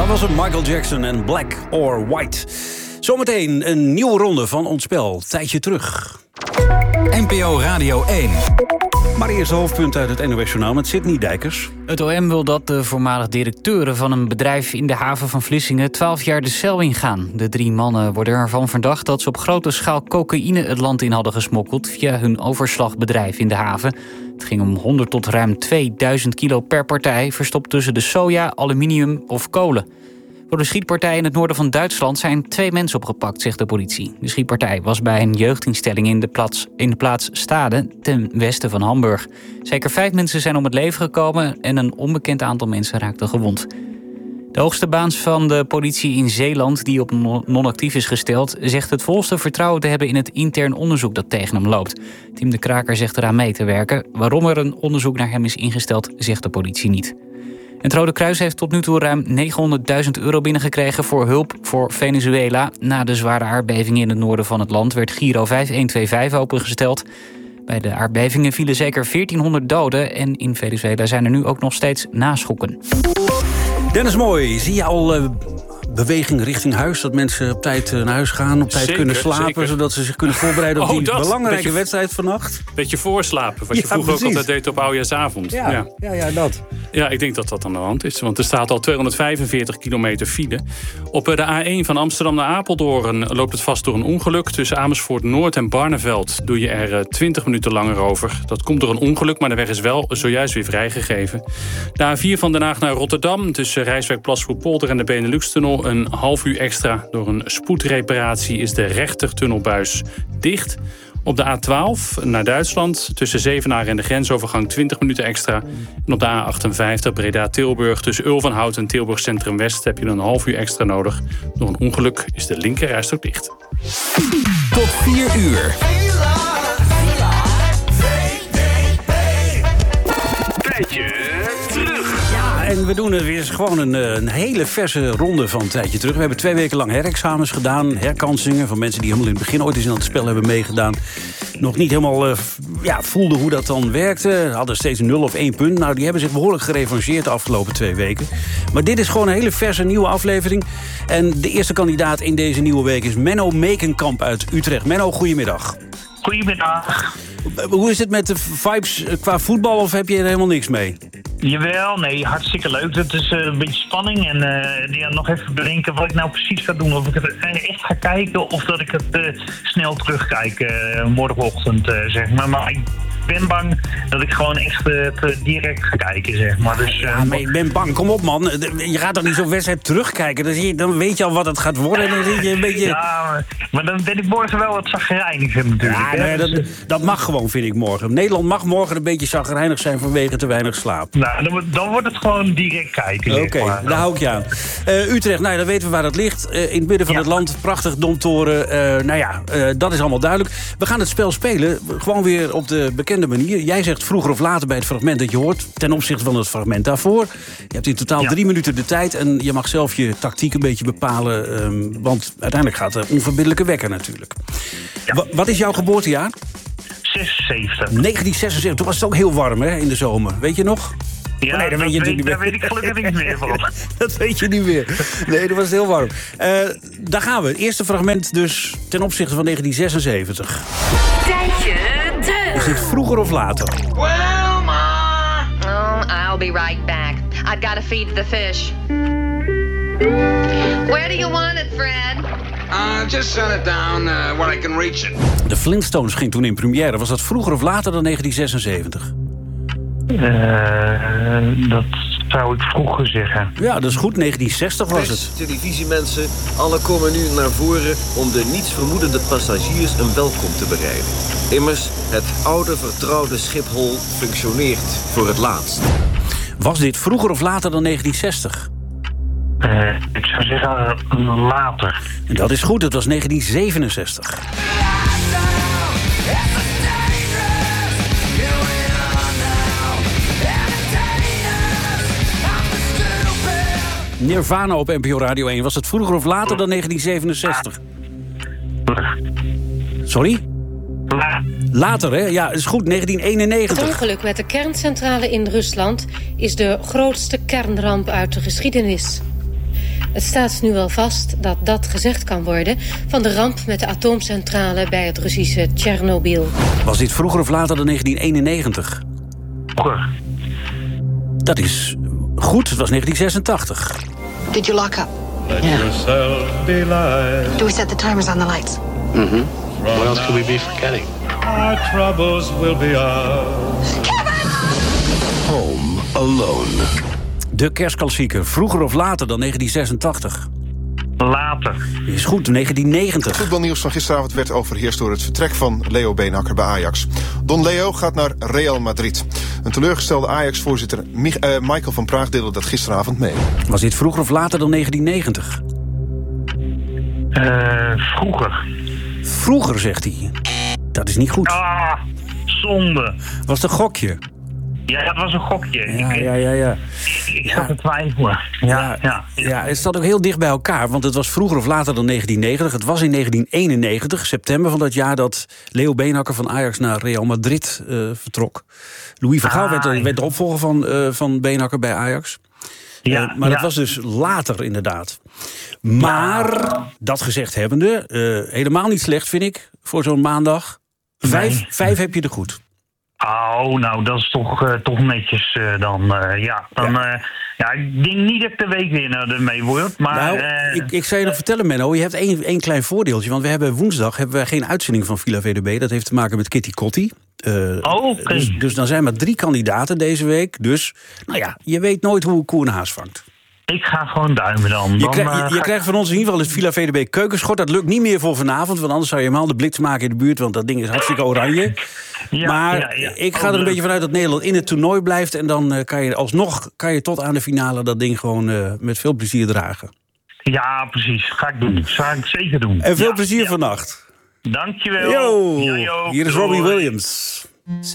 Dat was het, Michael Jackson en Black or White. Zometeen een nieuwe ronde van ons spel. Tijdje terug. NPO Radio 1. Maar eerst de hoofdpunt uit het NOS-journaal met Sidney Dijkers. Het OM wil dat de voormalig directeuren van een bedrijf in de haven van Vlissingen 12 jaar de cel ingaan. De 3 mannen worden ervan verdacht dat ze op grote schaal cocaïne het land in hadden gesmokkeld via hun overslagbedrijf in de haven. Het ging om 100 tot ruim 2000 kilo per partij, verstopt tussen de soja, aluminium of kolen. Voor de schietpartij in het noorden van Duitsland zijn 2 mensen opgepakt, zegt de politie. De schietpartij was bij een jeugdinstelling in de plaats Stade, ten westen van Hamburg. Zeker 5 mensen zijn om het leven gekomen en een onbekend aantal mensen raakte gewond. De hoogste baas van de politie in Zeeland, die op non-actief is gesteld, zegt het volste vertrouwen te hebben in het intern onderzoek dat tegen hem loopt. Team de Kraker zegt eraan mee te werken. Waarom er een onderzoek naar hem is ingesteld, zegt de politie niet. Het Rode Kruis heeft tot nu toe ruim €900.000 binnengekregen voor hulp voor Venezuela. Na de zware aardbevingen in het noorden van het land werd Giro 5125 opengesteld. Bij de aardbevingen vielen zeker 1400 doden en in Venezuela zijn er nu ook nog steeds naschokken. Dennis Mooi, zie je al beweging richting huis? Dat mensen op tijd naar huis gaan, op tijd kunnen slapen... zodat ze zich kunnen voorbereiden op die belangrijke wedstrijd vannacht? Beetje voorslapen, wat je vroeger ook altijd deed op oudejaarsavond. Ja, dat. Ja, ik denk dat dat aan de hand is. Want er staat al 245 kilometer file. Op de A1 van Amsterdam naar Apeldoorn loopt het vast door een ongeluk. Tussen Amersfoort Noord en Barneveld doe je er 20 minuten langer over. Dat komt door een ongeluk, maar de weg is wel zojuist weer vrijgegeven. De A4 van Den Haag naar Rotterdam tussen Rijswijk Plasvoerpolder en de Benelux-tunnel een half uur extra. Door een spoedreparatie is de rechtertunnelbuis dicht. Op de A12 naar Duitsland tussen Zevenaar en de grensovergang 20 minuten extra. En op de A58 Breda-Tilburg tussen Ulvenhout en Tilburg Centrum West heb je een half uur extra nodig. Door een ongeluk is de linkerrijstrook dicht. Tot 4 uur. Tijdje terug. En we doen er weer gewoon een hele verse ronde van een tijdje terug. We hebben 2 weken lang herexamens gedaan. Herkansingen van mensen die helemaal in het begin ooit eens in het spel hebben meegedaan. Nog niet helemaal voelden hoe dat dan werkte. Hadden steeds 0 of 1 punt. Nou, die hebben zich behoorlijk gerevancheerd de afgelopen 2 weken. Maar dit is gewoon een hele verse nieuwe aflevering. En de eerste kandidaat in deze nieuwe week is Menno Mekenkamp uit Utrecht. Menno, goedemiddag. Goedemiddag. Hoe is het met de vibes qua voetbal of heb je er helemaal niks mee? Jawel, nee, hartstikke leuk. Het is een beetje spanning en nog even bedenken wat ik nou precies ga doen. Of ik het echt ga kijken of dat ik het snel terugkijk morgenochtend, zeg maar. Maar ik ben bang dat ik gewoon echt direct ga kijken, zeg maar. Dus, maar ik ben bang, kom op man. Je gaat toch niet zo'n wedstrijd terugkijken? Dan weet je al wat het gaat worden. Dan zit je een beetje... Ja, maar dan ben ik morgen wel wat chagrijniger natuurlijk. Ja, nee, dat mag gewoon, vind ik morgen. Nederland mag morgen een beetje chagrijnig zijn vanwege te weinig slaap. Nou, dan wordt het gewoon direct kijken. Oké, daar hou ik je aan. Utrecht, nou, dan weten we waar dat ligt. In het midden van het land, prachtig domtoren. Dat is allemaal duidelijk. We gaan het spel spelen, gewoon weer op de bekende manier. Jij zegt vroeger of later bij het fragment dat je hoort, ten opzichte van het fragment daarvoor. Je hebt in totaal 3 minuten de tijd en je mag zelf je tactiek een beetje bepalen. Want uiteindelijk gaat de onverbiddelijke wekker natuurlijk. Ja. Wat is jouw geboortejaar? 76. 1976, toen was het ook heel warm hè, in de zomer. Weet je nog? Ja, nee, daar weet ik gelukkig niet meer van. Dat weet je niet meer. Nee, dat was heel warm. Daar gaan we. Het eerste fragment dus ten opzichte van 1976. Tijdje terug. Is dit vroeger of later? Well, Ma. Oh, I'll be right back. I've got to feed the fish. Where do you want it, Fred? Just set it down where I can reach it. De Flintstones ging toen in première. Was dat vroeger of later dan 1976? Dat zou ik vroeger zeggen. Ja, dat is goed. 1960 was het. Televisiemensen, alle komen nu naar voren om de nietsvermoedende passagiers een welkom te bereiden. Immers, het oude vertrouwde Schiphol functioneert voor het laatst. Was dit vroeger of later dan 1960? Ik zou zeggen later. En dat is goed, het was 1967. Nirvana op NPO Radio 1. Was het vroeger of later dan 1967? Sorry? Later, hè? Ja, is goed. 1991. Het ongeluk met de kerncentrale in Rusland is de grootste kernramp uit de geschiedenis. Het staat nu wel vast dat dat gezegd kan worden van de ramp met de atoomcentrale bij het Russische Tsjernobyl. Was dit vroeger of later dan 1991? Vroeger. Dat is goed, het was 1986. Did you lock up? Let yourself be light. Do we set the timers on the lights? Mm-hmm. What else could we be forgetting? Our troubles will be ours. Home Alone. De kerstklassieker, vroeger of later dan 1986? Later. Is goed, 1990. Het voetbalnieuws van gisteravond werd overheerst door het vertrek van Leo Beenhakker bij Ajax. Don Leo gaat naar Real Madrid. Een teleurgestelde Ajax-voorzitter Michael van Praag deelde dat gisteravond mee. Was dit vroeger of later dan 1990? Vroeger. Vroeger, zegt hij. Dat is niet goed. Ah, zonde. Was het een gokje? Ja, dat was een gokje. Ja. Ik zat te twijfelen. Ja, het staat ook heel dicht bij elkaar, want het was vroeger of later dan 1990. Het was in 1991, september van dat jaar, dat Leo Beenhakker van Ajax naar Real Madrid vertrok. Louis van Gaal werd de opvolger van Beenhakker bij Ajax. Maar dat was dus later inderdaad. Maar, dat gezegd hebbende, helemaal niet slecht vind ik voor zo'n maandag. Vijf heb je er goed. Oh, nou, dat is toch netjes dan. Ik denk niet dat ik de weekwinnaar ermee word. Maar, ik zou je nog vertellen, Menno, je hebt één klein voordeeltje. Want we hebben woensdag geen uitzending van Villa VDB. Dat heeft te maken met Kitty Kotti. Okay. Dus dan zijn maar 3 kandidaten deze week. Dus, je weet nooit hoe een koe een haas vangt. Ik ga gewoon duimen dan. Je krijgt van ons in ieder geval het Villa VDB keukenschort. Dat lukt niet meer voor vanavond, want anders zou je helemaal de blitz maken in de buurt. Want dat ding is hartstikke oranje. Ik ga er een beetje vanuit dat Nederland in het toernooi blijft. En dan kan je tot aan de finale dat ding gewoon met veel plezier dragen. Ja, precies. Ga ik doen. Ga ik zeker doen. En veel plezier vannacht. Dankjewel. Yo. Hier is Robbie Williams.